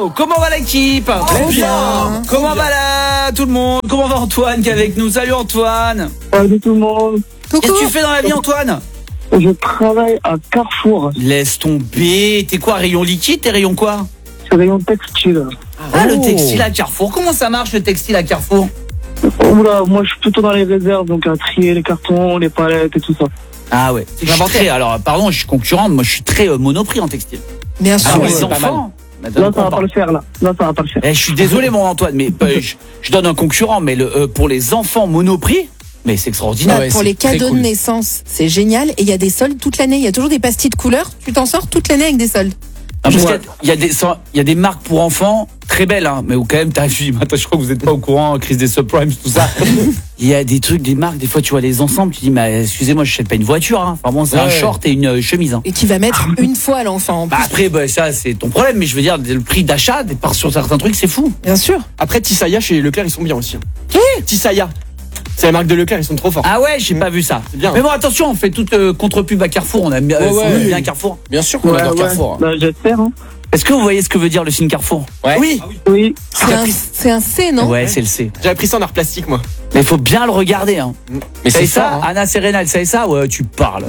Hello, comment va l'équipe? Très bien. Comment va là tout le monde? Comment va Antoine qui est avec nous? Salut Antoine. Salut tout le monde. Qu'est-ce que tu fais dans la vie Antoine? Je travaille à Carrefour. Laisse tomber. T'es quoi, rayon liquide? T'es rayon quoi? C'est rayon textile. Le textile à Carrefour. Comment ça marche le textile à Carrefour? Oula, moi je suis plutôt dans les réserves, donc à trier les cartons, les palettes et tout ça. Ah ouais. Je suis très, alors pardon, je suis concurrente. Moi je suis très monoprix en textile. Bien sûr. Alors les c'est pas enfants. Là ça va pas le faire là. Là ça va pas le faire. Je suis désolé mon Antoine, mais je donne un concurrent, mais pour les enfants monoprix, mais c'est extraordinaire. Ouais, Pour c'est les très cadeaux cool. de naissance, c'est génial. Et il y a des soldes toute l'année. Il y a toujours des pastilles de couleurs. Tu t'en sors toute l'année avec des soldes. Ah, parce qu'il y a des marques pour enfants très belles, hein, mais où quand même t'arrives, tu dis, attends, je crois que vous n'êtes pas au courant, crise des subprimes, tout ça. Il y a des trucs, des marques, des fois tu vois les ensembles, tu dis, mais excusez-moi, je n'achète pas une voiture, hein. Enfin bon, c'est un Ouais. short et une chemise. Hein. Et qui va mettre une fois à l'enfant. en Bah plus. après, ça c'est ton problème, mais je veux dire, le prix d'achat, part sur certains trucs, c'est fou. Bien sûr. Après, Tissaya chez Leclerc, ils sont bien aussi. Tissaya. C'est la marque de Leclerc, ils sont trop forts. Ah ouais, j'ai pas vu ça. C'est bien. Mais bon, attention, on fait toute contre-pub à Carrefour, on aime bien, Ouais, on aime ouais. bien Carrefour. Bien sûr qu'on adore Carrefour. Bah, j'espère. Hein. Est-ce que vous voyez ce que veut dire le signe Carrefour? Ouais. Oui. Oui. C'est un C, non? Ouais, c'est le C. J'avais pris ça en art plastique, moi. Mais il faut bien le regarder, hein. Mais Savez c'est ça, ça. Hein. Anna Serena, elle savait ça? Ouais, tu parles.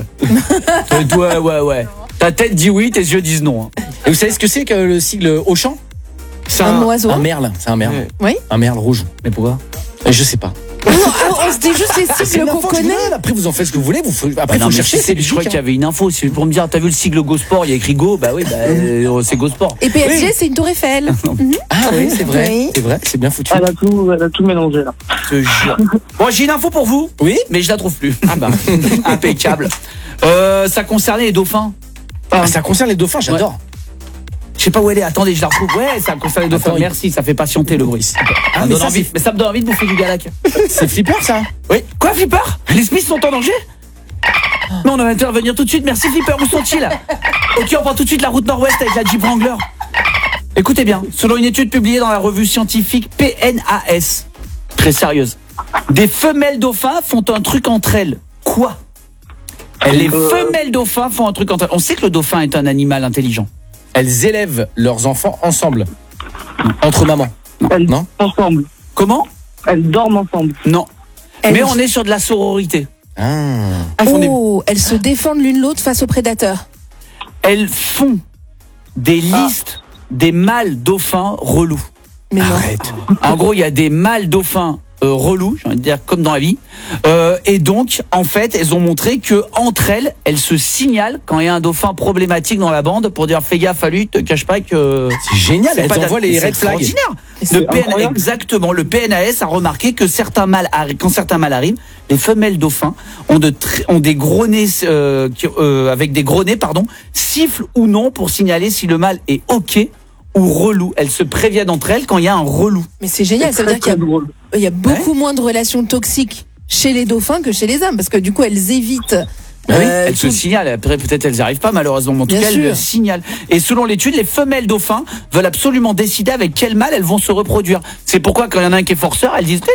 ouais. Ta tête dit oui, tes yeux disent non. Hein. Et vous savez ce que c'est que le sigle Auchan? C'est Un oiseau. Un merle. C'est un merle. Oui. Un merle rouge. Mais pourquoi? Je sais pas. Non, on se dit juste les C'est sigles une qu'on info que je vous connaît. donne. Après, vous en faites ce que vous voulez. Après, Non, faut mais chercher. je crois qu'il y avait une info. C'est pour me dire, t'as vu le sigle Go Sport? Il y a écrit Go. Bah oui, c'est Go Sport. Et PSG, c'est une tour Eiffel. Ah oui, c'est vrai. Oui. C'est vrai. C'est bien foutu. Elle a tout mélangé là. Je te jure. Bon, j'ai une info pour vous. Oui. Mais je la trouve plus. Ah bah. Impeccable. Ça concernait les dauphins. Ah, ça concerne les dauphins. J'adore. Je sais pas où elle est. Attendez, je la retrouve. Ouais, ça concerne les dauphins. Attends, Merci, ça fait patienter le bruit. Ça me mais donne ça, envie. c'est- Mais ça me donne envie de bouffer du galac. C'est flipper, ça. Oui. Quoi, Flipper? Les Smiths sont en danger? Non, on va intervenir tout de suite. Merci, Flipper. Où sont-ils? Ok, on prend tout de suite la route nord-ouest avec la Jeep Wrangler. Écoutez bien, selon une étude publiée dans la revue scientifique PNAS, très sérieuse, des femelles dauphins font un truc entre elles. Quoi? Les femelles dauphins font un truc entre elles. On sait que le dauphin est un animal intelligent. Elles élèvent leurs enfants ensemble. Entre mamans. Elles Non. ensemble. Comment? Elles dorment ensemble. Non. Elles- Mais on est sur de la sororité. Ah. Elles font des- Oh, elles se défendent l'une l'autre face aux prédateurs. elles font des listes des mâles dauphins relous. Mais non. Arrête. En gros, il y a des mâles dauphins relous, j'ai envie de dire comme dans la vie. Et donc, en fait, elles ont montré que entre elles se signalent quand il y a un dauphin problématique dans la bande pour dire fais gaffe à lui, te cache pas que C'est génial. c'est Elles pas envoient les c'est red flags. extraordinaire. C'est incroyable. Exactement. Le PNAS a remarqué que quand certains mâles arrivent, les femelles dauphins ont des gros nez avec des gros nez, sifflent ou non pour signaler si le mâle est ok ou relou. Elles se préviennent entre elles quand il y a un relou. Mais c'est génial, ça veut dire qu'il Très drôle. y a beaucoup moins de relations toxiques chez les dauphins que chez les hommes, parce que du coup elles évitent. Elles se tout- signalent. Après, peut-être elles n'y arrivent pas malheureusement, mais en tout Bien cas elles sûr. le signalent. Et selon l'étude, les femelles dauphins veulent absolument décider avec quel mâle elles vont se reproduire. C'est pourquoi quand il y en a un qui est forceur, elles disent.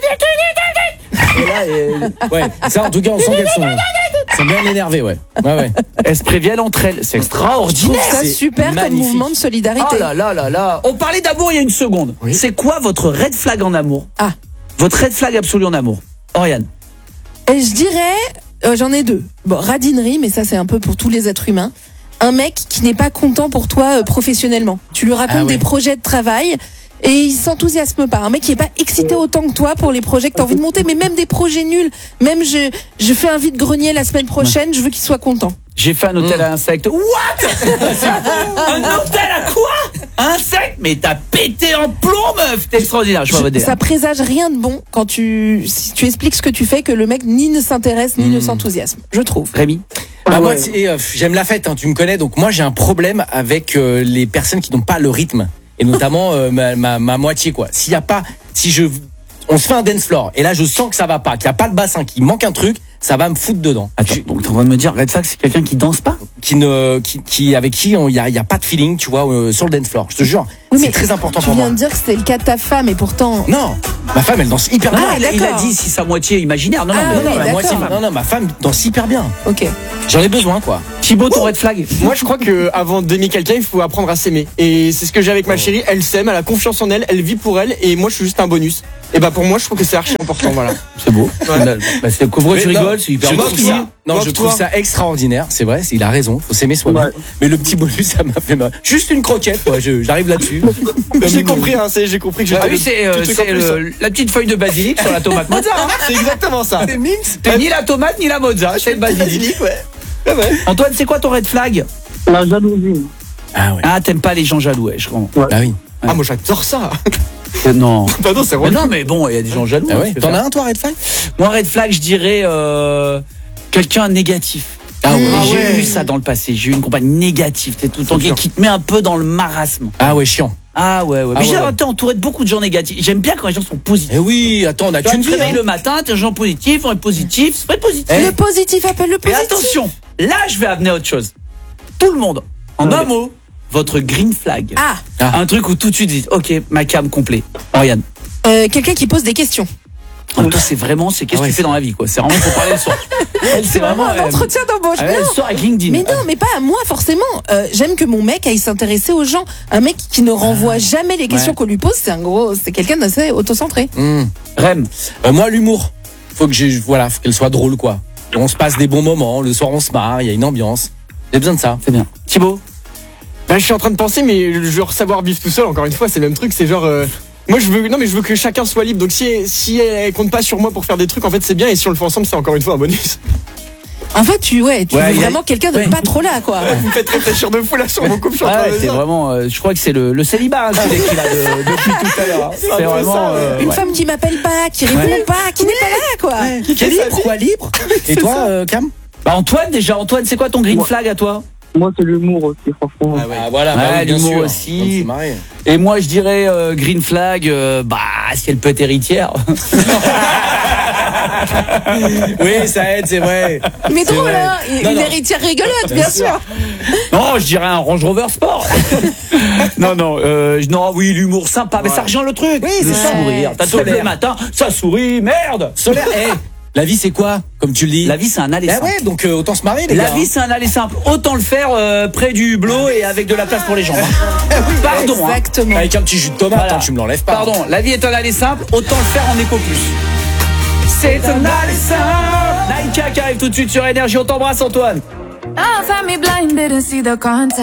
Et là, Ouais. Ça, en tout cas, on sent qu'elles sont bien énervées, ouais. Ouais. elles se préviennent entre elles. C'est Je trouve extraordinaire. ça c'est super comme magnifique. mouvement de solidarité. Oh là là là là. On parlait d'amour il y a une seconde. Oui. C'est quoi votre red flag en amour? Ah. Votre red flag absolu en amour. Oriane. Et je dirais, j'en ai deux. Bon, radinerie, mais ça c'est un peu pour tous les êtres humains. Un mec qui n'est pas content pour toi professionnellement. Tu lui racontes Ah ouais. des projets de travail et il s'enthousiasme pas. Un mec qui est pas excité autant que toi pour les projets que tu as envie de monter, mais même des projets nuls. Même je fais un vide-grenier la semaine prochaine, je veux qu'il soit content. J'ai fait un hôtel à insectes. What? Un hôtel à quoi? Insectes? Mais t'as pété en plomb, meuf. T'es extraordinaire. Je vois votre délire. Ça présage rien de bon quand si tu expliques ce que tu fais, que le mec ni ne s'intéresse ni ne s'enthousiasme, je trouve. Rémi. Bah, moi, ouais. j'aime la fête, hein, tu me connais, donc moi j'ai un problème avec les personnes qui n'ont pas le rythme, et notamment ma moitié, quoi. On se fait un dance floor, et là je sens que ça va pas, qu'il n'y a pas le bassin, qu'il manque un truc, ça va me foutre dedans. Attends, donc t'es en train de me dire red flag c'est quelqu'un qui danse pas? Avec qui il y a pas de feeling, tu vois, sur le dance floor. Je te jure, Oui, c'est mais très important Tu pour moi. viens de dire que c'était le cas de ta femme et pourtant. Non, ma femme elle danse hyper bien. Ah, il a d'accord. dit si sa moitié imaginaire. Non, Ah, non, oui, non, Ma moitié- d'accord. non, ma femme danse hyper bien. Ok. J'en ai besoin, quoi. Thibaut, ton red flag? Moi, je crois que avant d'aimer quelqu'un, il faut apprendre à s'aimer. Et c'est ce que j'ai avec ma chérie. Elle s'aime, elle a confiance en elle, elle vit pour elle. Et moi, je suis juste un bonus. Et bah pour moi, je trouve que c'est archi important. Voilà. C'est beau. Ouais. Bah, c'est pourquoi tu Mais non, rigoles, c'est hyper je beau. trouve ça, non, je Moque-toi. trouve ça extraordinaire. C'est vrai, il a raison. Faut s'aimer soi-même. Ouais. Mais le petit bonus, ça m'a fait mal. Juste une croquette, ouais, j'arrive là-dessus. J'ai compris, hein, j'ai compris que j'étais Ah oui, le c'est petit truc en plus. la petite feuille de basilic sur la tomate mozza. Hein. C'est exactement ça. C'est ni la tomate ni la mozza, c'est le basilic. Ouais, ouais. Antoine, c'est quoi ton red flag? La jalousie. Ah ouais. Ah, t'aimes pas les gens jaloux, ouais, je comprends. Ah oui. Ah, moi, j'adore ça. Non. Bah non, c'est Mais vrai. non, mais bon, il y a des gens jaloux. Ah hein, ouais. tu peux T'en faire. as un, toi, Red Flag? Moi, red flag, je dirais quelqu'un négatif. Ah ouais. J'ai eu ça dans le passé. J'ai eu une compagne négative. T'es tout le temps qui te met un peu dans le marasme. Ah ouais, chiant. Ah ouais, ouais. Ah Mais j'ai ouais. été entouré de beaucoup de gens négatifs. J'aime bien quand les gens sont positifs. Eh oui, attends, on a Tu qu'une te vie. réveilles Hein. le matin, t'es un gens positif, on est positif, c'est pas positif. Eh. Le positif appelle le Mais positif. attention, là je vais amener autre chose. Tout le monde, en un mot, votre green flag. Ah, Un truc où tout de suite dites, ok, ma cam complet. Oriane. quelqu'un qui pose des questions. En toi, c'est vraiment, c'est qu'est-ce que tu fais dans la vie, quoi. C'est vraiment pour parler le soir. Elle, c'est vraiment. un entretien d'embauche. Elle Non. sort avec LinkedIn. Mais non, mais pas à moi forcément. J'aime que mon mec aille s'intéresser aux gens. Un mec qui ne renvoie jamais les questions Ouais. qu'on lui pose, c'est quelqu'un d'assez autocentré. Rem. Moi, l'humour. Faut qu'elle soit drôle, quoi. On se passe des bons moments. Le soir, on se marre. Il y a une ambiance. J'ai besoin de ça. C'est bien. Thibaut. Bah, je suis en train de penser, mais je veux savoir vivre tout seul. Encore une fois, c'est le même truc. C'est genre, moi, je veux que chacun soit libre. Donc, si elle compte pas sur moi pour faire des trucs, en fait, c'est bien. Et si on le fait ensemble, c'est encore une fois un bonus. En fait, tu Ouais, veux y a- vraiment quelqu'un de ouais. pas trop là, quoi. Vous me faites réfléchir de fou là sur mon couple. Je suis en train de Ouais, me c'est dire. vraiment. Je crois que c'est le célibat hein, qu'il a depuis tout à l'heure. hein. C'est un peu vraiment. ça, ouais. Une ouais. femme qui m'appelle pas, qui répond pas, qui n'est pas là, quoi. Qui est libre, quoi, libre. Et toi, Cam? Bah Antoine, déjà, Antoine, c'est quoi ton green flag à toi? Moi, c'est l'humour aussi, franchement. Ah voilà, Ouais, oui, bien l'humour sûr. aussi. On s'est marré. Et moi, je dirais green flag, si elle peut être héritière. Oui, ça aide, c'est vrai. Mais C'est drôle, vrai. hein. Non, Une non. héritière rigolote, bien sûr. Non, je dirais un Range Rover Sport. non, oui, l'humour sympa, mais ça rejoint le truc. Oui, le c'est ça. sourire. T'as tout le matin, ça sourit, merde. Solaire. La vie, c'est quoi, comme tu le dis? La vie, c'est un aller Ah simple. ouais, donc autant se marier, les La gars. vie, c'est un aller simple. Autant le faire près du hublot et avec de la place pour les jambes. hein. Pardon. hein. Exactement. Avec un petit jus de tomate, Voilà. hein, tu me l'enlèves pas. Pardon, la vie est un aller simple, autant le faire en éco plus. C'est un aller simple. Naïka qui arrive tout de suite sur Énergie, on t'embrasse Antoine. I found me blinded and see the contact.